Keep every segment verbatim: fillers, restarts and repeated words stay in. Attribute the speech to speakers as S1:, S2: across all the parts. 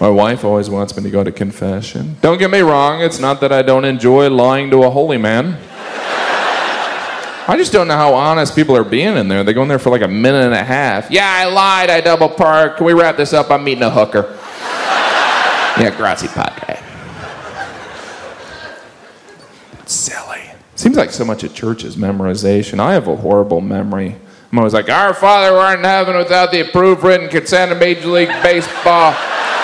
S1: My wife always wants me to go to confession. Don't get me wrong, it's not that I don't enjoy lying to a holy man. I just don't know how honest people are being in there. They go in there for like a minute and a half. Yeah, I lied, I double parked. Can we wrap this up? I'm meeting a hooker. Yeah, grazie padre. Silly. Seems like so much at church is memorization. I have a horrible memory. I'm always like, our Father who art in heaven, without the approved written consent of Major League Baseball.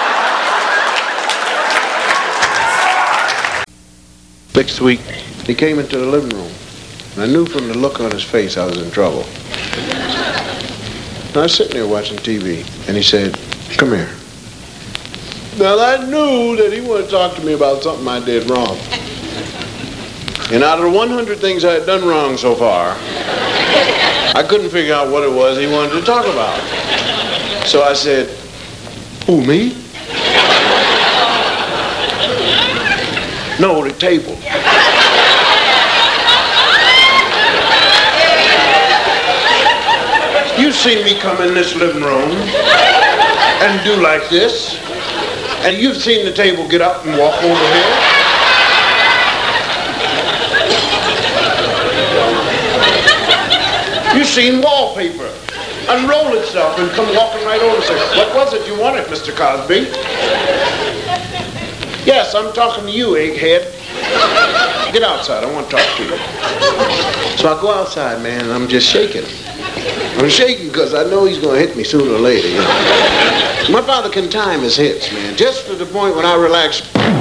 S2: Next week, he came into the living room. And I knew from the look on his face I was in trouble. And I was sitting there watching T V, and he said, come here. Now, I knew that he wanted to talk to me about something I did wrong. And out of the one hundred things I had done wrong so far, I couldn't figure out what it was he wanted to talk about. So I said, who, me? No, the table. You've seen me come in this living room and do like this, and you've seen the table get up and walk over here. You've seen wallpaper unroll itself and come walking right over and say, what was it you wanted, Mister Cosby? Yes, I'm talking to you, egghead. Get outside, I want to talk to you. So I go outside, man, and I'm just shaking. I'm shaking because I know he's going to hit me sooner or later, you know. My father can time his hits, man, just to the point when I relax.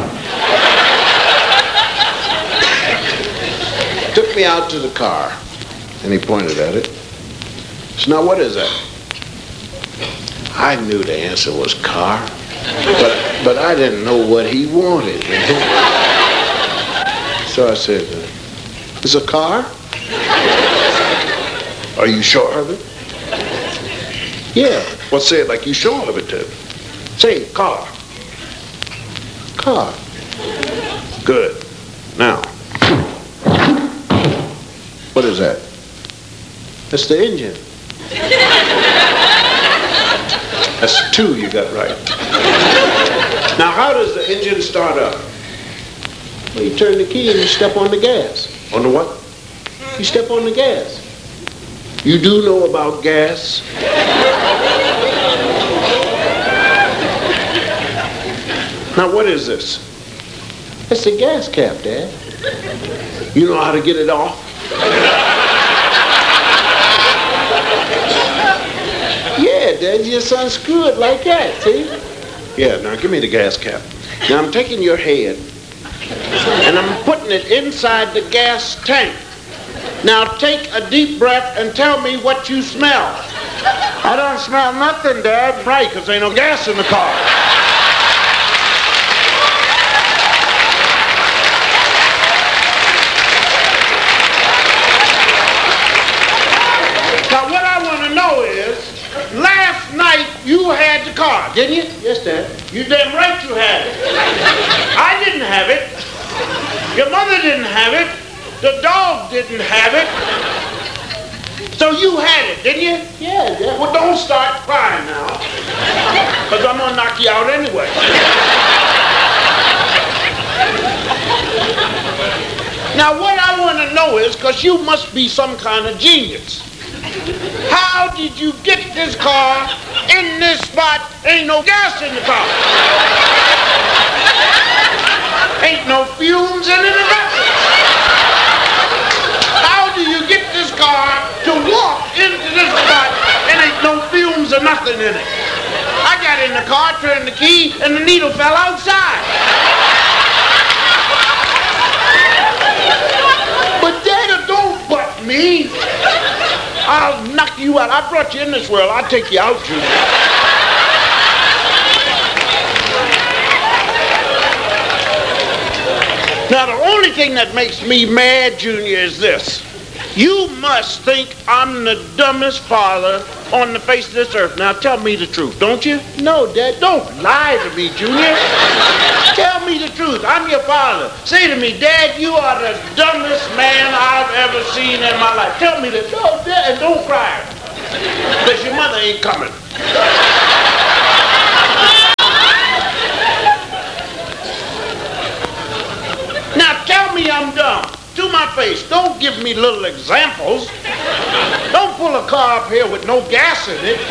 S2: Took me out to the car, and he pointed at it. So now what is that? I knew the answer was car, but, but I didn't know what he wanted, man. So I said, it's a car? Are you sure of it? Yeah. Well, say it like you sure of it, too. Say it, car. Car. Good. Now, what is that? That's the engine. That's two you got right. Now, how does the engine start up? Well, you turn the key and you step on the gas. On the what? You step on the gas. You do know about gas? Now, what is this? It's a gas cap, Dad. You know how to get it off? Yeah, Dad, you just unscrew it like that, see? Yeah, now give me the gas cap. Now I'm taking your head and I'm putting it inside the gas tank. Now take a deep breath and tell me what you smell. I don't smell nothing, Dad. Right, because there ain't no gas in the car. Now what I want to know is, last night you had the car, didn't you? Yes, Dad. You damn right you had it. I didn't have it. Your mother didn't have it. The dog didn't have it. So you had it, didn't you? Yeah, yeah. Well, don't start crying now, because I'm going to knock you out anyway. Now, what I want to know is, because you must be some kind of genius, how did you get this car in this spot? Ain't no gas in the car. Ain't no fumes in it or nothing. How do you get this car to walk into this spot and ain't no fumes or nothing in it? I got in the car, turned the key, and the needle fell outside. But Daddy, don't butt me. I'll knock you out. I brought you in this world. I'll take you out, Junior. Now, the only thing that makes me mad, Junior, is this. You must think I'm the dumbest father on the face of this earth. Now, tell me the truth, don't you? No, Dad, don't lie to me, Junior. Tell me the truth. I'm your father. Say to me, Dad, you are the dumbest man I've ever seen in my life. Tell me that. No, Dad, and don't cry. Because your mother ain't coming. place. Don't give me little examples. Don't pull a car up here with no gas in it.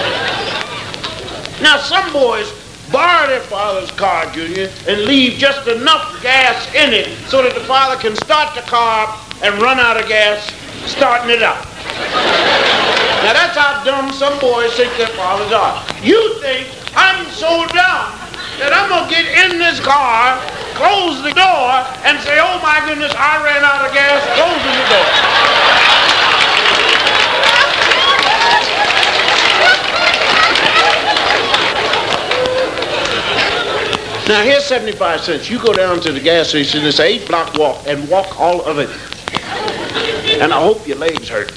S2: Now, some boys borrow their father's car, Junior, and leave just enough gas in it so that the father can start the car up and run out of gas starting it up. Now, that's how dumb some boys think their fathers are. You think I'm so dumb that I'm going to get in this car, close the door, and say, oh my goodness, I ran out of gas, closing the door. Now here's seventy-five cents. You go down to the gas station, it's an eight block walk, and walk all of it. And I hope your legs hurt.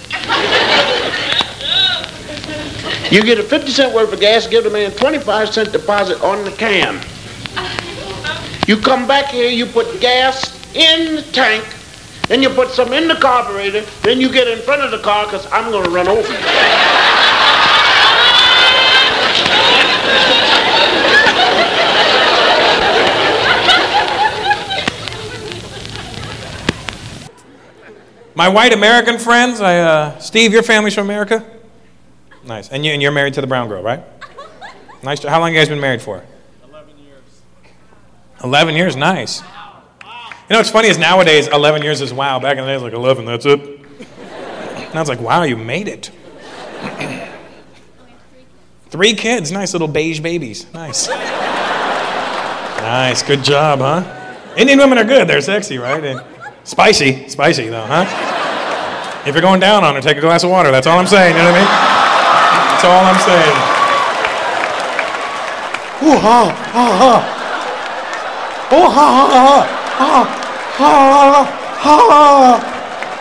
S2: You get a fifty cent worth of gas, give the man twenty-five cent deposit on the can. You come back here, you put gas in the tank, then you put some in the carburetor, then you get in front of the car because I'm going to run over you.
S3: My white American friends, I, uh, Steve, your family's from America? Nice. And, you, and you're married to the brown girl, right? Nice. How long have you guys been married for?
S4: eleven years.
S3: eleven years, nice. You know what's funny is nowadays, eleven years is wow. Back in the day, it was like eleven, that's it. Now it's like, wow, you made it. Three kids, nice little beige babies. Nice. Nice, good job, huh? Indian women are good, they're sexy, right? And spicy, spicy though, huh? If you're going down on her, take a glass of water. That's all I'm saying, you know what I mean? That's all I'm saying. Ooh, ha, ha, ha. Oh, ha, ha, ha, ha, ha, ha.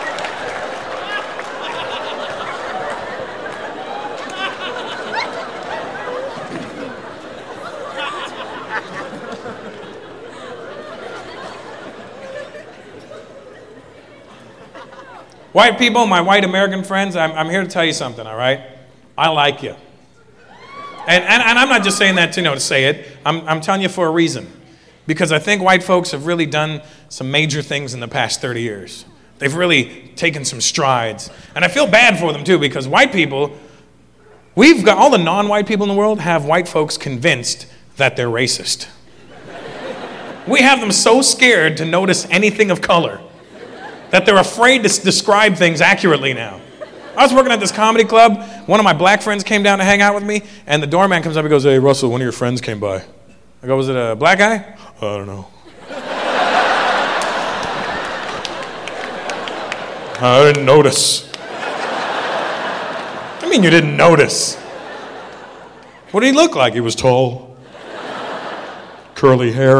S3: White people, my white American friends, I'm, I'm here to tell you something, all right? I like you. And, and, and I'm not just saying that to, you know, to say it. I'm, I'm telling you for a reason. Because I think white folks have really done some major things in the past thirty years. They've really taken some strides. And I feel bad for them, too, because white people, we've got, all the non-white people in the world have white folks convinced that they're racist. We have them so scared to notice anything of color that they're afraid to s- describe things accurately now. I was working at this comedy club. One of my black friends came down to hang out with me, and the doorman comes up and goes, "Hey, Russell, one of your friends came by." I go, "Was it a black guy?" "I don't know." "I didn't notice." "I mean, you didn't notice." "What did he look like?" "He was tall, curly hair."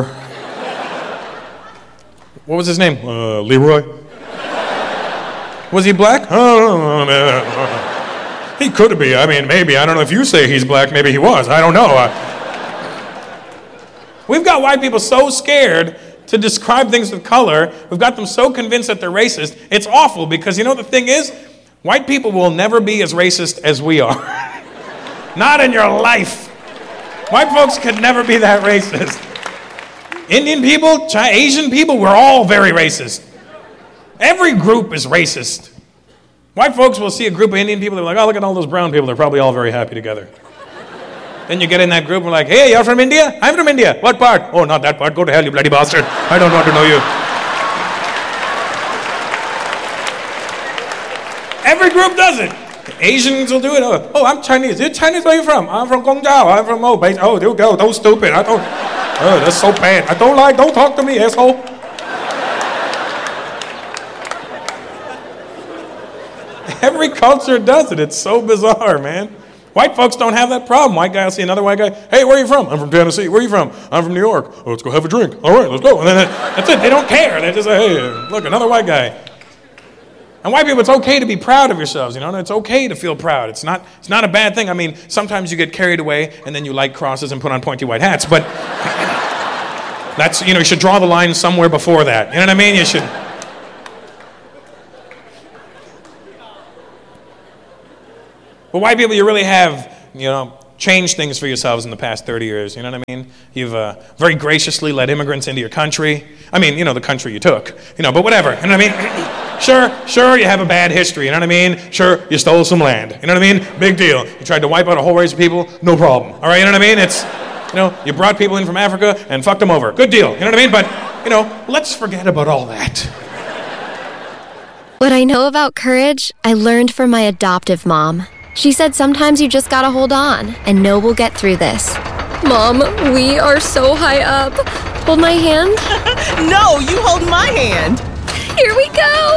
S3: "What was his name?" Uh, Leroy." "Was he black?" "Oh, man. He could be. I mean, maybe. I don't know if you say he's black. Maybe he was. I don't know." Uh, we've got white people so scared to describe things with color. We've got them so convinced that they're racist. It's awful because, you know, the thing is, white people will never be as racist as we are. Not in your life. White folks could never be that racist. Indian people, Chi- Asian people, we're all very racist. Every group is racist. White folks will see a group of Indian people, they're like, "Oh, look at all those brown people, they're probably all very happy together." Then you get in that group, and we're like, "Hey, you're from India?" "I'm from India." "What part?" "Oh, not that part. Go to hell, you bloody bastard. I don't want to know you." Every group does it. Asians will do it. Oh, oh, I'm Chinese. You're Chinese, where are you from? "I'm from Guangzhou. I'm from, oh, Beijing." "Oh, you go, those stupid. I don't, oh, that's so bad. I don't like, don't talk to me, asshole." Every culture does it. It's so bizarre, man. White folks don't have that problem. White guy will see another white guy. "Hey, where are you from?" "I'm from Tennessee." "Where are you from?" "I'm from New York." "Oh, let's go have a drink." "All right, let's go." And then that's it. They don't care. They just say, "Hey, look, another white guy." And white people, it's okay to be proud of yourselves, you know? It's okay to feel proud. It's not, it's not a bad thing. I mean, sometimes you get carried away and then you light crosses and put on pointy white hats, but that's, you know, you should draw the line somewhere before that. You know what I mean? You should. But white people, you really have, you know, changed things for yourselves in the past thirty years. You know what I mean? You've uh, very graciously let immigrants into your country. I mean, you know, the country you took, you know, but whatever. You know what I mean? Sure, sure, you have a bad history, you know what I mean? Sure, you stole some land, you know what I mean? Big deal. You tried to wipe out a whole race of people, no problem. All right, you know what I mean? It's, you know, you brought people in from Africa and fucked them over. Good deal, you know what I mean? But, you know, let's forget about all that.
S4: What I know about courage, I learned from my adoptive mom. She said sometimes you just gotta hold on and know we'll get through this. Mom, we are so high up. Hold my hand.
S5: No, you hold my hand.
S4: Here we go.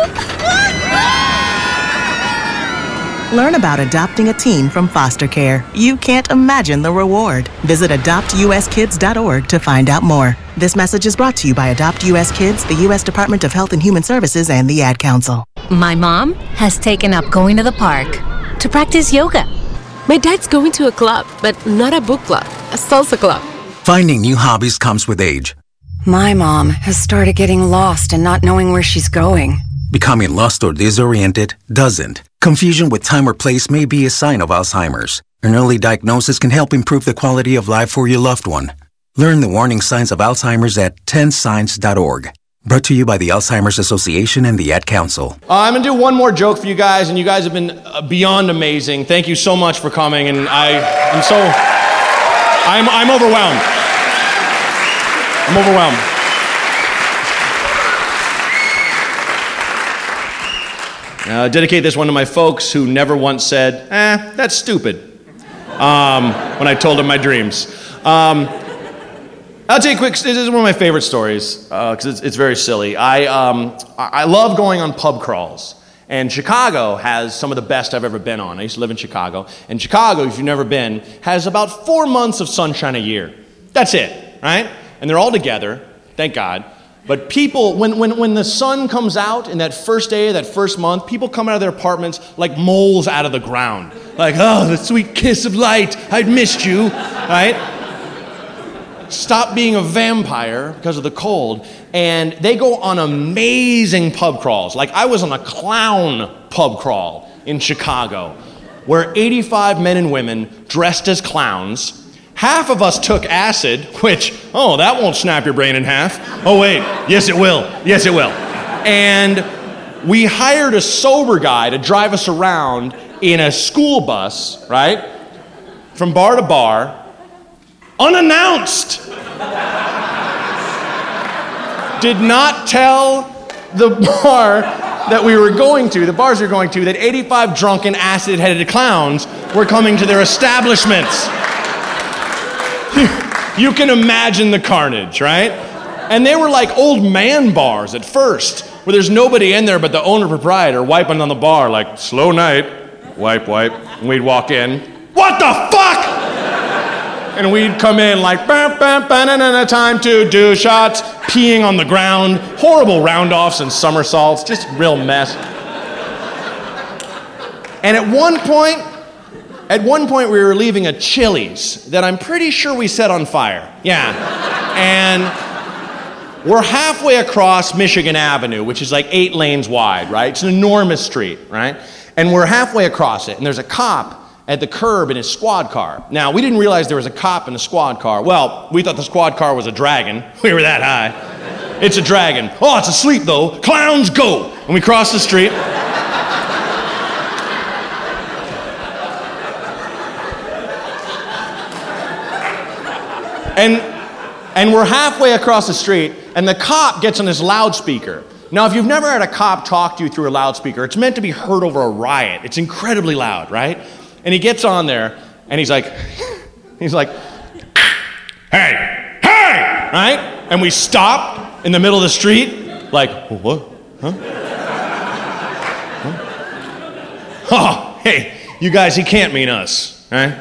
S5: Learn about adopting a teen from foster care. You can't imagine the reward. Visit adopt u s kids dot org to find out more. This message is brought to you by Adopt U S Kids, the U S Department of Health and Human Services, and the Ad Council.
S6: My mom has taken up going to the park to practice yoga.
S7: My dad's going to a club, but not a book club, a salsa club.
S8: Finding new hobbies comes with age.
S9: My mom has started getting lost and not knowing where she's going.
S8: Becoming lost or disoriented doesn't. Confusion with time or place may be a sign of Alzheimer's. An early diagnosis can help improve the quality of life for your loved one. Learn the warning signs of Alzheimer's at ten signs dot org. Brought to you by the Alzheimer's Association and the Ad Council.
S10: Uh, I'm going to do one more joke for you guys, and you guys have been uh, beyond amazing. Thank you so much for coming, and I am so... I'm, I'm overwhelmed. I'm overwhelmed. Uh, dedicate this one to my folks who never once said, eh, that's stupid, um, when I told them my dreams. Um, I'll tell you quick, this is one of my favorite stories, because uh, it's, it's very silly. I, um, I love going on pub crawls, and Chicago has some of the best I've ever been on. I used to live in Chicago, and Chicago, if you've never been, has about four months of sunshine a year. That's it, right? And they're all together, thank God. But people, when, when, when the sun comes out in that first day, that first month, people come out of their apartments like moles out of the ground. Like, oh, the sweet kiss of light, I'd missed you, right? Stop being a vampire because of the cold, and they go on amazing pub crawls. Like, I was on a clown pub crawl in Chicago, where eighty-five men and women dressed as clowns. Half of us took acid, which, oh, that won't snap your brain in half. Oh, wait, yes, it will. Yes, it will. And we hired a sober guy to drive us around in a school bus, right, from bar to bar, unannounced. Did not tell the bar that we were going to, the bars we were going to, that eighty-five drunken, acid-headed clowns were coming to their establishments. You can imagine the carnage, right? And they were like old man bars at first, where there's nobody in there but the owner proprietor wiping on the bar like, slow night, wipe, wipe. And we'd walk in, what the fuck? And we'd come in like, bam, bam, banana, time to do shots, peeing on the ground, horrible round-offs and somersaults, just real mess. And at one point, at one point we were leaving a Chili's that I'm pretty sure we set on fire. Yeah. And we're halfway across Michigan Avenue, which is like eight lanes wide, right? It's an enormous street, right? And we're halfway across it, and there's a cop at the curb in his squad car. Now, we didn't realize there was a cop in a squad car. Well, we thought the squad car was a dragon. We were that high. It's a dragon. Oh, it's asleep though. Clowns, go! And we crossed the street. And, and we're halfway across the street, and the cop gets on his loudspeaker. Now, if you've never had a cop talk to you through a loudspeaker, it's meant to be heard over a riot. It's incredibly loud, right? And he gets on there, and he's like, he's like, hey, hey, right? And we stop in the middle of the street, like, what? Huh? Huh? Oh, hey, you guys, he can't mean us, right?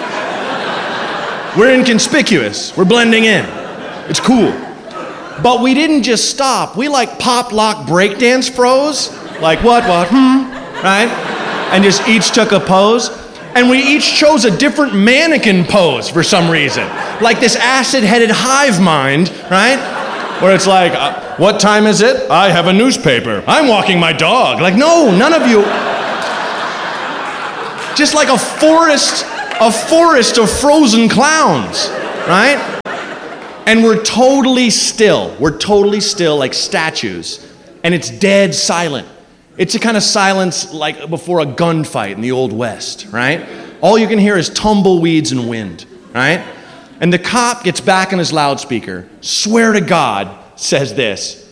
S10: We're inconspicuous. We're blending in. It's cool. But we didn't just stop. We like pop, lock, breakdance froze. Like what, what, hmm, right? And just each took a pose. And we each chose a different mannequin pose for some reason. Like this acid-headed hive mind, right? Where it's like, uh, what time is it? I have a newspaper. I'm walking my dog. Like, no, none of you. Just like a forest, a forest of frozen clowns, right? And we're totally still. We're totally still like statues. And it's dead silent. It's a kind of silence like before a gunfight in the Old West, right? All you can hear is tumbleweeds and wind, right? And the cop gets back in his loudspeaker, swear to God, says this.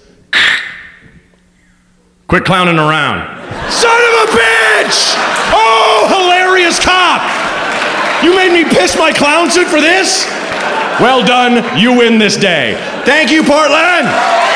S10: Quit clowning around. Son of a bitch! Oh, hilarious cop! You made me piss my clown suit for this? Well done, you win this day. Thank you, Portland!